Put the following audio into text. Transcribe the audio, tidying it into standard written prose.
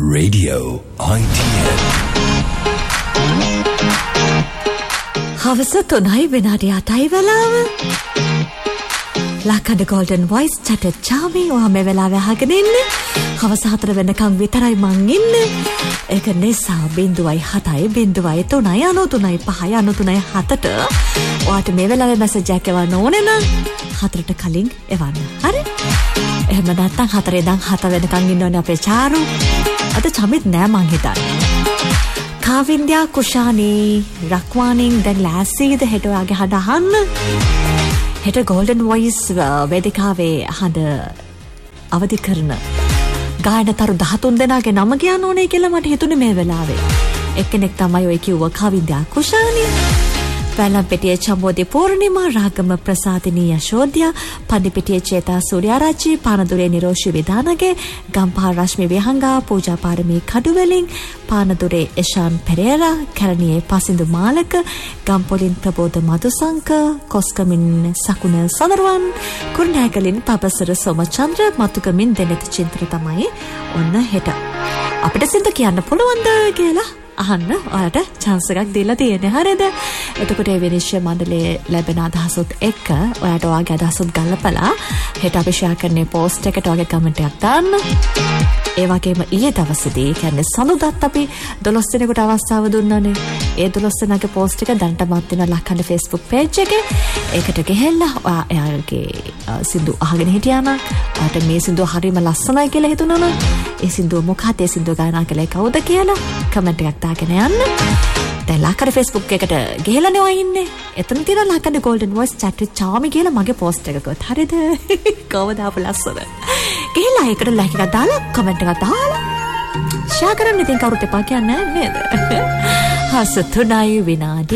Radio ITN. හවස 3යි විනාඩි 8යි වෙලාව. ලකඩ Golden Voice චටචාමි ඔයා මේ වෙලාවේ අහගෙන ඉන්නේ. හවස 4 වෙනකම් විතරයි මං ඉන්නේ. ඒක නිසා 0.7යි 0.3යි 93යි 5යි 93යි 7ට ඔයාට මේ වෙලාවේ මැසේජ් එකක් එවන්න ඕනේ නම් 4ට කලින් එවන්න. හරි? එහෙම නැත්නම් 4 ඉඳන් 7 වෙනකම් ඉන්න ඕනේ අපේ චාරු. අද චමිත් නෑ මං හිතන්නේ. කාවින්ද්‍යා කුෂානී රක්වානින් දැන් ලෑස්තිද හෙට ඔයාගේ හඬ අහන්න? හෙට Golden Voice වේදිකාවේ හඬ අවදි කරන ගායනතරු 13 දෙනාගේ නම කියන්න ඕනේ කියලා මට හිතුනේ මේ වෙලාවේ. එක්කෙනෙක් තමයි ඔය කිව්ව කාවින්ද්‍යා කුෂානී. වැලම්පිටියේ චම්බෝදි පූර්ණිමා රාගම ප්‍රසාදිනී යශෝධ්‍යා පන්නිපිටියේ චේතා සූර්යාරච්චි පානදුරේ නිරෝෂි විදානගේ ගම්පහ රශ්මි විහංගා පූජා පාරමී කඩුවලින් පානදුරේ එෂාන් පෙරේරා කැලණියේ පසින්දු මාලක ගම්පොලින් ප්‍රබෝධ මදුසංක කොස්කමින් සකුණ සඳරුවන් කුරුණෑගලින් පබසර සෝමචන්ද්‍ර මතුකමින් දෙනෙත චින්තන තමයි ඔන්න හෙට අපිට සින්ද කියන්න පුළුවන්ද කියලා අහන්න ඔයාලට chance එකක් දීලා තියෙන්නේ. හරිද? එතකොට ඒ විනිශ්චය මණ්ඩලයේ ලැබෙන අදහසොත් එක්ක ඔයාලට ඔයාගේ අදහසොත් ගල්ලපලා හෙට අපි ෂෙයා කරන්නේ post එකට ඔයාගේ කමෙන්ට් එකක් දාන්න. ඒ වගේම ඊයේ දවසේදී කියන්නේ සඳුදාත් අපි 12 දිනකට අවස්ථාව දුන්නානේ. ඒ 12 දිනක post එක දැනටමත් තියෙන ලක්කන්ඩ Facebook page එකේ. ඒකට ගිහිල්ලා ඔයා එයාගේ සින්දු අහගෙන හිටියා නම් ඔයාට මේ සින්දුව හරිම ලස්සනයි කියලා හිතුණා නම් ඒ සින්දුව මොකක්ද ඒ සින්දුව ගායනා කළේ කවුද කියලා කමෙන්ට් එකක් දාගෙන යන්න. දැන් ලක්කඩ Facebook එකට ගිහලානේ ඔය ඉන්නේ. එතන තියෙන ලක්කඩ Golden Voice chat with Charmy කියලා මගේ post එකකත්. හරිද? කවදාද අප ලස්සන. ගිහලා ඒකට like එකක් දාලා comment එකක් දාලා share කරන්න ඉතින් කවුරුත් එපා කියන්නේ නේද? හස 3යි විනාඩි